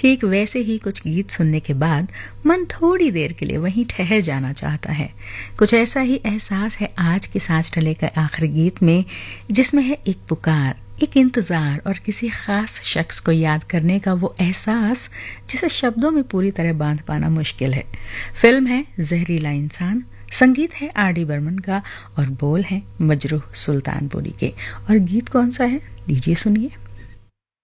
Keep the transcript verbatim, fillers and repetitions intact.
ठीक वैसे ही कुछ गीत सुनने के बाद मन थोड़ी देर के लिए वहीं ठहर जाना चाहता है। कुछ ऐसा ही एहसास है आज के सांस टले के आखिरी गीत में, जिसमें है एक पुकार, एक इंतजार और किसी खास शख्स को याद करने का वो एहसास जिसे शब्दों में पूरी तरह बांध पाना मुश्किल है। फिल्म है जहरीला इंसान, संगीत है आर डी बर्मन का और बोल है मजरूह सुल्तानपुरी के। और गीत कौन सा है, लीजिए सुनिए।